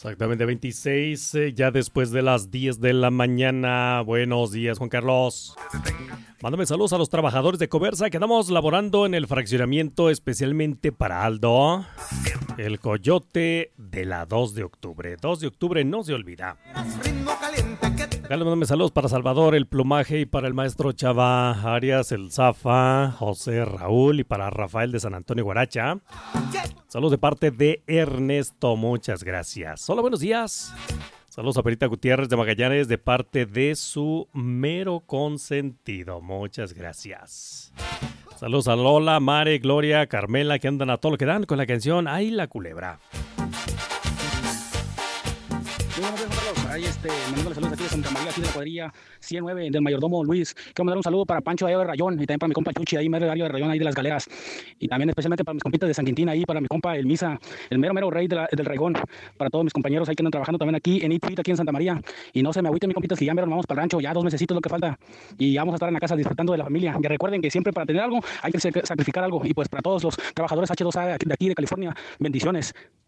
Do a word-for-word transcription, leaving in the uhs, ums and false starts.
Exactamente, veintiséis, eh, ya después de las diez de la mañana. Buenos días, Juan Carlos. Mándame saludos a los trabajadores de Cobersa que andamos laborando en el fraccionamiento, especialmente para Aldo, el coyote de la dos de octubre. dos de octubre no se olvida. Mándame saludos para Salvador, el plumaje, y para el maestro Chava Arias, el Zafa, José Raúl, y para Rafael de San Antonio Guaracha. Saludos de parte de Ernesto, muchas gracias. Hola, buenos días. Saludos a Perita Gutiérrez de Magallanes de parte de su mero consentido. Muchas gracias. Saludos a Lola, Mare, Gloria, Carmela, que andan a todo lo que dan con la canción Ay, la culebra. Ahí este, mandándole saludos aquí de Santa María, aquí de la cuadrilla ciento nueve del mayordomo Luis. Quiero mandar un saludo para Pancho de Rayón y también para mi compa Chuchi, ahí mero área de Rayón, ahí de las galeras. Y también especialmente para mis compitas de San Quintín, ahí para mi compa el Misa, el mero mero rey de la, del Raigón. Para todos mis compañeros ahí que andan trabajando también aquí en Ituit, aquí en Santa María. Y no se me agüiten mis compitas, que ya mero nos vamos para el rancho, ya dos mesecitos lo que falta. Y vamos a estar en la casa disfrutando de la familia. Y recuerden que siempre para tener algo hay que sacrificar algo. Y pues para todos los trabajadores H dos A de aquí de California, bendiciones.